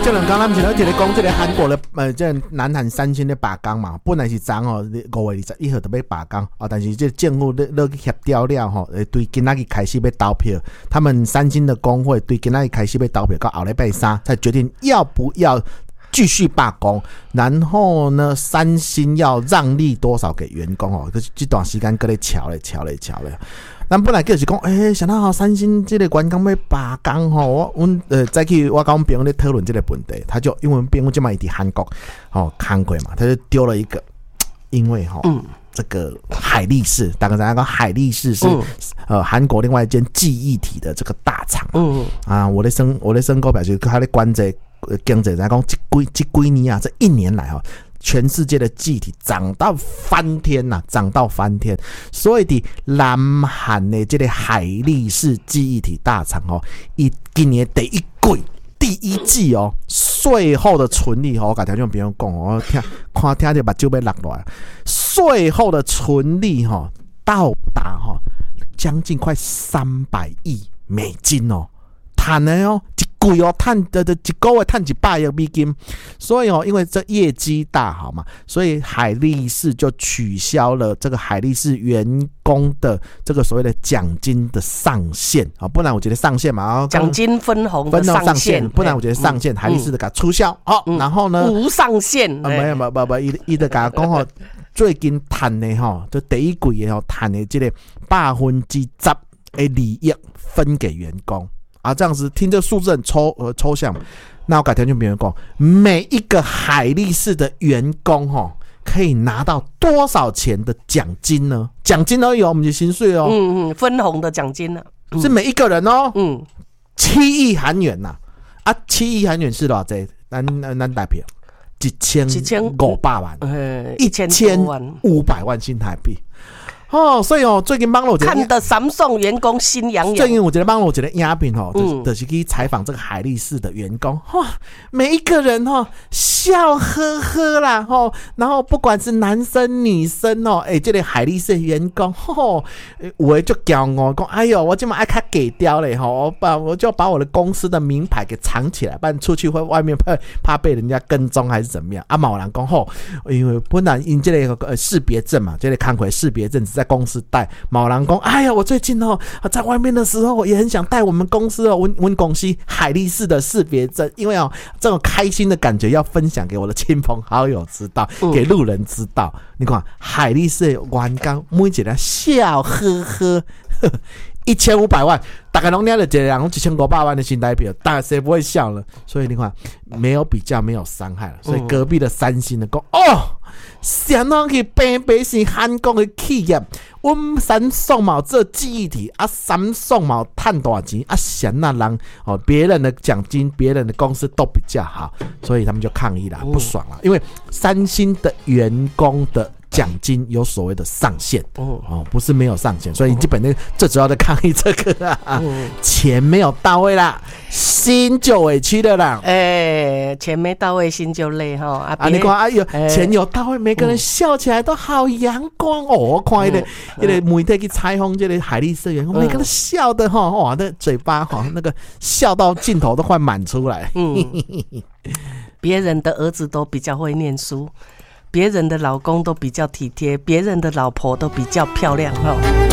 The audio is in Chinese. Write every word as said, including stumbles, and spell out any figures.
这两天咱们前头一直讲这个韩国的呃，这南韩三星的罢工嘛，本来是昨哦五月二十一号就要罢工啊，但是这政府落去协调了吼，对今仔日开始要投票，他们三星的工会对今仔日开始要投票，到后礼拜三才决定要不要继续罢工，然后呢，三星要让利多少给员工哦？可是这段时间搁咧吵咧吵咧吵咧。咱本来就是讲，诶、欸，想到好三星这个员工要罢工吼，我阮呃再去我跟我朋友咧讨论这个问题，他就因为朋友这么一直韩国哦看过嘛，他就丢了一个，因为吼、嗯、这个海力士，大家知道海力士是、嗯、呃韩国另外一间记忆体的这个大厂，嗯啊，我的生我的身高表示他咧关在经济来讲，这几这几年啊，这一年来哈。全世界的记忆体涨到翻天呐、啊，涨到翻天，所以的南韩的这个海力士记忆体大厂哦，以今年第一季第一季哦，税后的纯利哦，我跟听众朋友讲哦，听看听就把酒杯落落来，税后的纯利哈、哦，到达哈、哦、将近快三百亿美金哦，赚的哦。贵哦，赚的的一个月赚一百亿美金，所以哦，因为这业绩大好嘛，所以海力士就取消了这个海力士员工的这个所谓的奖金的上限啊，不然我觉得上限嘛， 奖金分红的上限， 不然我觉得上限海力士的给它促销好、嗯哦，然后呢无上限， 啊、没有没有没有没有，伊伊的给他讲吼，最近赚的吼，就第一季的吼赚的这个百分之十的利益分给员工。啊，这样子听这数字很抽呃抽象，那我改天就别人讲，每一个海力士的员工哈、哦，可以拿到多少钱的奖金呢？奖金而已哦，我们的薪水哦， 嗯嗯，分红的奖金呢、啊嗯，是每一个人哦，嗯，七亿韩元呐、啊，啊，七亿韩元是多少？这咱咱代表一千五百万，一千五百万新台币。哦，所以哦，最近帮我看的三送员工心痒痒。 最近我觉得帮我觉得影片哦，就是、就是去采访这个海力士的员工，哇，每一个人哦笑呵呵啦，哦，然后不管是男生女生哦，哎、欸，这个海力士的员工，哦，有的就叫我讲，哎呦，我今晚爱看给掉嘞，吼，我把我就把我的公司的名牌给藏起来，不然出去会外面怕怕被人家跟踪还是怎么样？啊，某人讲吼，因为本来因这个呃识别证嘛，这个看回识别证只在公司带，某人讲，哎呀，我最近哦在外面的时候，我也很想带我们公司哦，我我公司海力士的识别证，因为哦这种开心的感觉要分享给我的亲朋好友知道，给路人知道。嗯、你看海力士的员工每一个笑呵呵，一千五百万，大概拢了一个人一千五百万的新台币，大概谁不会笑了？所以你看，没有比较，没有伤害了。所以隔壁的三星的讲，哦。想要去平平是韩国的企业，我们三送嘛这记忆体啊，三送嘛赚大钱啊，想那人哦，别人的奖金，别人的公司都比较好，所以他们就抗议啦，不爽啦，因为三星的员工的奖金有所谓的上限哦，不是没有上限，所以基本上最主要的抗议这个啊，钱没有到位啦，心就委屈了啦。 哎、欸，钱没到位，心就累哈。啊， 啊你看，哎呦，欸、钱有到位，每个人笑起来都好阳光哦。我看那个那个媒体去采访这个海力士员工，每个人笑的哈，哇，那嘴巴哈，那个笑到镜头都快满出来。嗯， 别人的儿子都比较会念书。别人的老公都比较体贴，别人的老婆都比较漂亮哈。